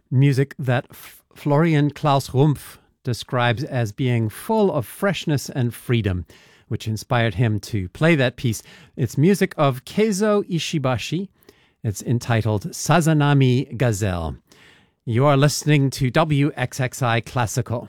Music that Florian Klaus Rumpf describes as being full of freshness and freedom, which inspired him to play that piece. It's music of Keizo Ishibashi. It's entitled Sazanami Gazelle. You are listening to WXXI Classical.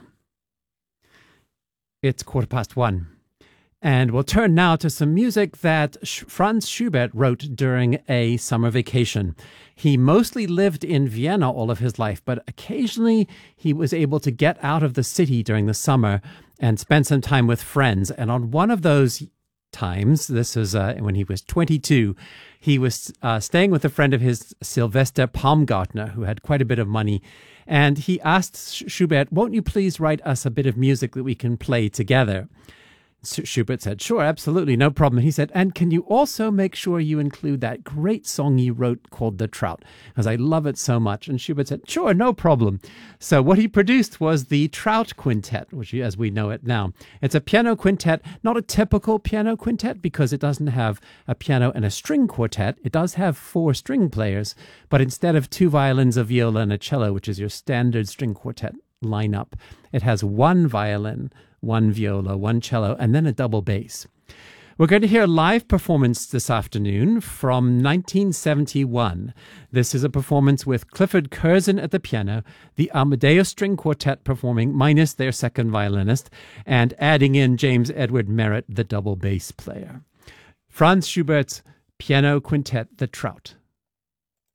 It's 1:15. And we'll turn now to some music that Franz Schubert wrote during a summer vacation. He mostly lived in Vienna all of his life, but occasionally he was able to get out of the city during the summer and spend some time with friends. And on one of those times, this was when he was 22, he was staying with a friend of his, Sylvester Palmgartner, who had quite a bit of money. And he asked Schubert, "Won't you please write us a bit of music that we can play together?" Schubert said, "Sure, absolutely, no problem." He said, "And can you also make sure you include that great song you wrote called The Trout? Because I love it so much." And Schubert said, "Sure, no problem." So what he produced was the Trout Quintet, which as we know it now. It's a piano quintet, not a typical piano quintet because it doesn't have a piano and a string quartet. It does have 4 string players, but instead of 2 violins, a viola, and a cello, which is your standard string quartet lineup, it has 1 violin, 1 viola, 1 cello, and then a double bass. We're going to hear a live performance this afternoon from 1971. This is a performance with Clifford Curzon at the piano, the Amadeus String Quartet performing minus their second violinist, and adding in James Edward Merritt, the double bass player. Franz Schubert's Piano Quintet, The Trout.